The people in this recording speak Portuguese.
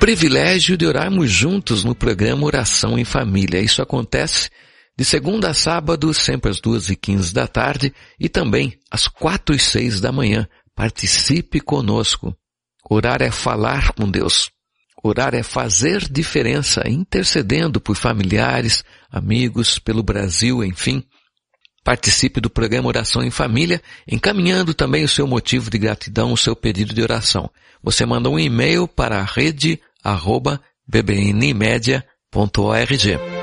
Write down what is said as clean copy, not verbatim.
privilégio de orarmos juntos no programa Oração em Família. Isso acontece de segunda a sábado, sempre às 2h15 da tarde e também às 4h06 da manhã. Participe conosco. Orar é falar com Deus. Orar é fazer diferença, intercedendo por familiares, amigos, pelo Brasil, enfim. Participe do programa Oração em Família, encaminhando também o seu motivo de gratidão, o seu pedido de oração. Você manda um e-mail para a rede@bbnmedia.org.